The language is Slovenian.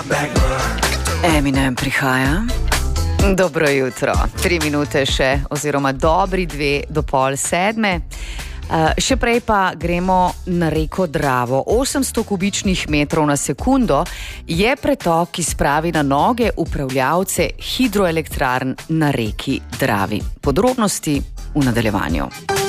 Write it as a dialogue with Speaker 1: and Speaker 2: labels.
Speaker 1: Eminem prihaja. Dobro jutro. 3 minute še, oziroma dobri 2 do pol 7. Še prej pa gremo na reko Dravo. 800 kubičnih metrov na sekundo je pretok, ki spravi na noge upravljavce hidroelektrarn na reki Dravi. Podrobnosti v nadaljevanju.